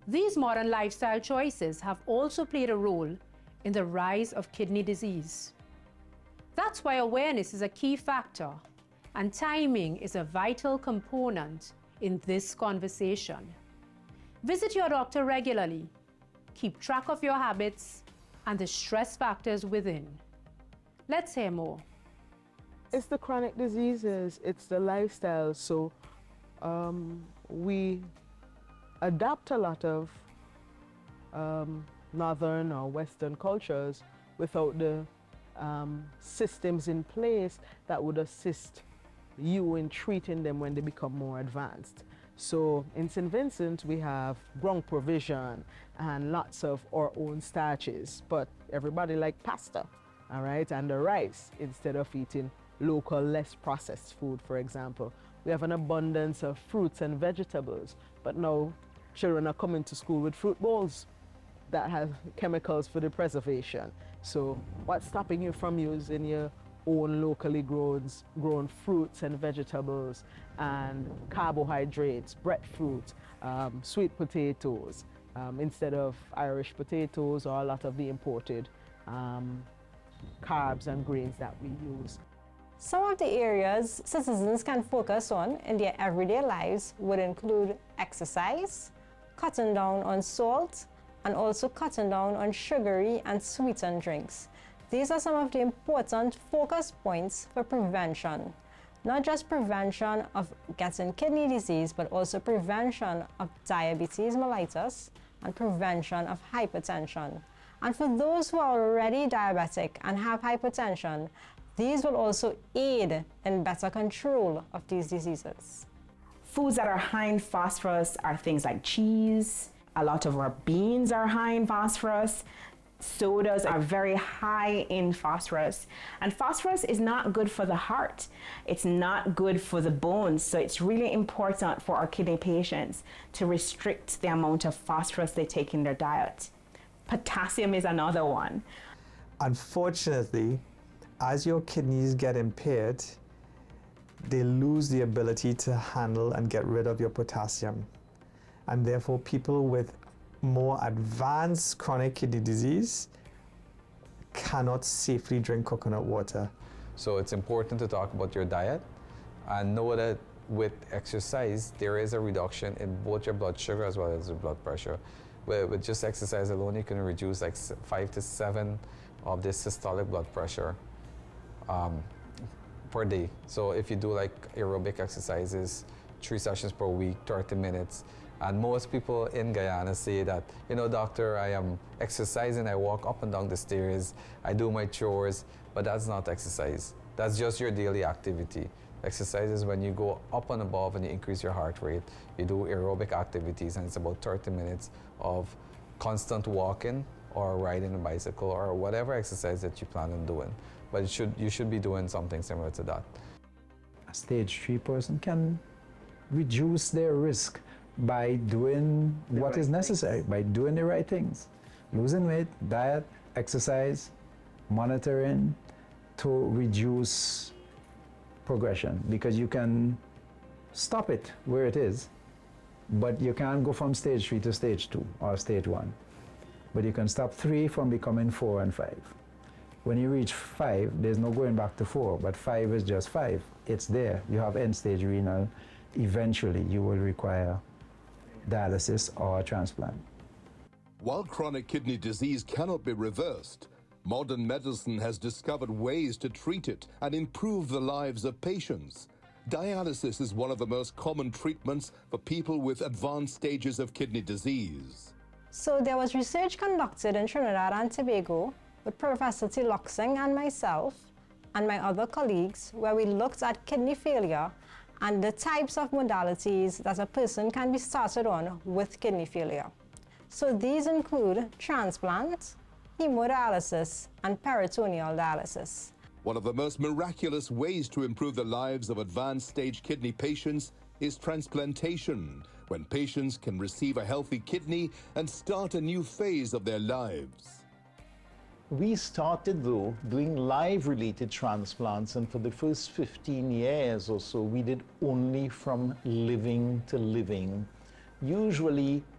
These modern lifestyle choices have also played a role in the rise of kidney disease. That's why awareness is a key factor, and timing is a vital component in this conversation. Visit your doctor regularly, keep track of your habits and the stress factors within. Let's hear more. It's the chronic diseases, it's the lifestyle. So we adapt a lot of northern or western cultures without the systems in place that would assist you in treating them when they become more advanced. So in St. Vincent, we have ground provision and lots of our own starches, but everybody like pasta, all right, and the rice instead of eating local, less processed food, for example. We have an abundance of fruits and vegetables, but now children are coming to school with fruit bowls that have chemicals for the preservation. So what's stopping you from using your own locally grown fruits and vegetables and carbohydrates, breadfruit, sweet potatoes, instead of Irish potatoes or a lot of the imported carbs and grains that we use. Some of the areas citizens can focus on in their everyday lives would include exercise, cutting down on salt, and also cutting down on sugary and sweetened drinks. These are some of the important focus points for prevention. Not just prevention of getting kidney disease, but also prevention of diabetes mellitus and prevention of hypertension. And for those who are already diabetic and have hypertension, these will also aid in better control of these diseases. Foods that are high in phosphorus are things like cheese. A lot of our beans are high in phosphorus. Sodas are very high in phosphorus. And phosphorus is not good for the heart. It's not good for the bones. So it's really important for our kidney patients to restrict the amount of phosphorus they take in their diet. Potassium is another one. Unfortunately, as your kidneys get impaired, they lose the ability to handle and get rid of your potassium. And therefore, people with more advanced chronic kidney disease cannot safely drink coconut water. So it's important to talk about your diet and know that with exercise, there is a reduction in both your blood sugar as well as your blood pressure. With just exercise alone, you can reduce like 5 to 7 of the systolic blood pressure per day. So if you do like aerobic exercises, 3 sessions per week, 30 minutes, and most people in Guyana say that, you know, doctor, I am exercising, I walk up and down the stairs, I do my chores, but that's not exercise. That's just your daily activity. Exercise is when you go up and above and you increase your heart rate. You do aerobic activities, and it's about 30 minutes of constant walking or riding a bicycle or whatever exercise that you plan on doing. But you should be doing something similar to that. A stage 3 person can reduce their risk by doing what is necessary, by doing the right things. Losing weight, diet, exercise, monitoring to reduce progression, because you can stop it where it is, but you can't go from stage 3 to stage 2 or stage 1. But you can stop 3 from becoming 4 and 5. When you reach 5, there's no going back to 4, but 5 is just 5. It's there. You have end-stage renal. Eventually, you will require dialysis or transplant. While chronic kidney disease cannot be reversed, modern medicine has discovered ways to treat it and improve the lives of patients. Dialysis is one of the most common treatments for people with advanced stages of kidney disease. So there was research conducted in Trinidad and Tobago with Professor Tiloxing and myself and my other colleagues, where we looked at kidney failure and the types of modalities that a person can be started on with kidney failure. So these include transplant, hemodialysis, and peritoneal dialysis. One of the most miraculous ways to improve the lives of advanced stage kidney patients is transplantation, when patients can receive a healthy kidney and start a new phase of their lives. We started, though, doing live-related transplants, and for the first 15 years or so, we did only from living to living. Usually,